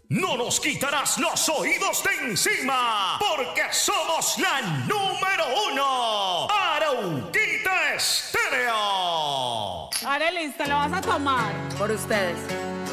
No nos quitarás los oídos de encima, porque somos la número 1. Arauquita Estéreo. Arelis, te lo vas a tomar. Por ustedes.